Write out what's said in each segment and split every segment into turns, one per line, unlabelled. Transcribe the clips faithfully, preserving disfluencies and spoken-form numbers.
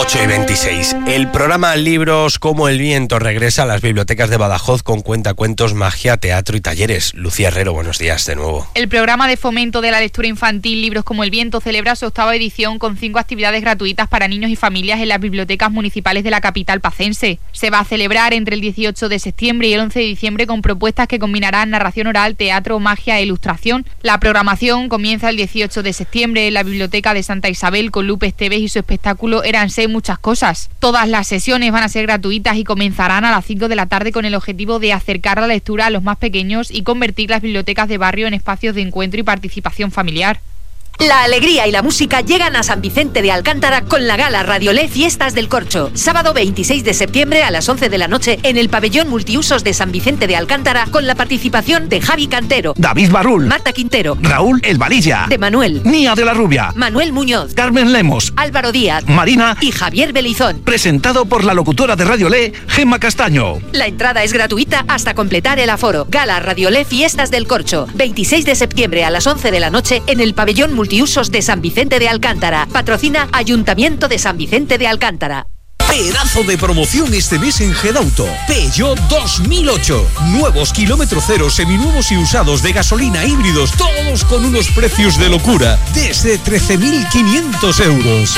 ocho y veintiséis. El programa Libros como el viento regresa a las bibliotecas de Badajoz con cuentacuentos, magia, teatro y talleres. Lucía Herrero, buenos días de nuevo.
El programa de fomento de la lectura infantil Libros como el viento celebra su octava edición con cinco actividades gratuitas para niños y familias en las bibliotecas municipales de la capital pacense. Se va a celebrar entre el dieciocho de septiembre y el once de diciembre con propuestas que combinarán narración oral, teatro, magia e ilustración. La programación comienza el dieciocho de septiembre en la biblioteca de Santa Isabel con Lupe Esteves y su espectáculo Éranse muchas cosas. Todas las sesiones van a ser gratuitas y comenzarán a las cinco de la tarde con el objetivo de acercar la lectura a los más pequeños y convertir las bibliotecas de barrio en espacios de encuentro y participación familiar.
La alegría y la música llegan a San Vicente de Alcántara con la gala Radiolé Fiestas del Corcho. Sábado veintiséis de septiembre a las once de la noche en el pabellón multiusos de San Vicente de Alcántara con la participación de Javi Cantero,
David Barrul,
Marta Quintero,
Raúl El Valilla,
de Manuel,
Nia de la Rubia,
Manuel Muñoz,
Carmen Lemos,
Álvaro Díaz,
Marina
y Javier Belizón.
Presentado por la locutora de Radiolé, Gemma Castaño.
La entrada es gratuita hasta completar el aforo. Gala Radiolé Fiestas del Corcho. veintiséis de septiembre a las once de la noche en el pabellón multiusos de San Vicente de Alcántara. Patrocina Ayuntamiento de San Vicente de Alcántara.
Pedazo de promoción este mes en Gedauto. Peugeot dos mil ocho. Nuevos kilómetro cero, seminuevos y usados de gasolina, híbridos, todos con unos precios de locura. Desde trece mil quinientos euros.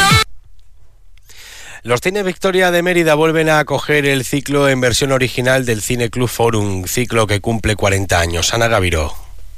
Los Cine Victoria de Mérida vuelven a acoger el ciclo en versión original del Cine Club Forum, ciclo que cumple cuarenta años. Ana Gaviró.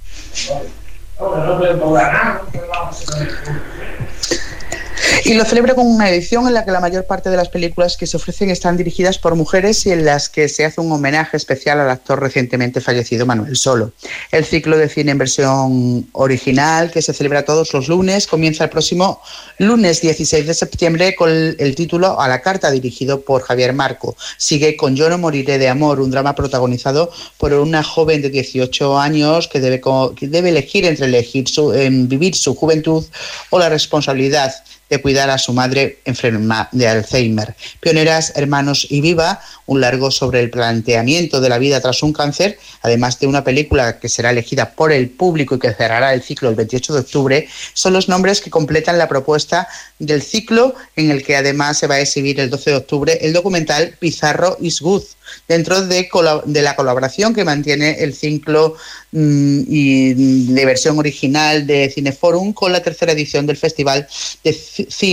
Y lo celebra con una edición en la que la mayor parte de las películas que se ofrecen están dirigidas por mujeres y en las que se hace un homenaje especial al actor recientemente fallecido Manuel Solo. El ciclo de cine en versión original, que se celebra todos los lunes, comienza el próximo lunes dieciséis de septiembre con el título A la carta, dirigido por Javier Marco. Sigue con Yo no moriré de amor, un drama protagonizado por una joven de dieciocho años que debe, que debe elegir entre elegir su, en vivir su juventud o la responsabilidad de cuidar a su madre enferma de Alzheimer. Pioneras, Hermanos y Viva, un largo sobre el planteamiento de la vida tras un cáncer, además de una película que será elegida por el público y que cerrará el ciclo el veintiocho de octubre, son los nombres que completan la propuesta del ciclo, en el que además se va a exhibir el doce de octubre el documental Pizarro is Good, dentro de, de la colaboración que mantiene el ciclo mmm, y de versión original de Cineforum con la tercera edición del Festival de Cine